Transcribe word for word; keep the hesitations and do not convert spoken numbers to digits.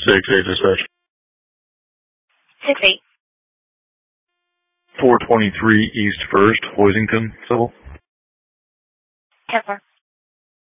Six eight dispatch. Six eight. Four twenty three East First, Hoisington, Civil. Ten four.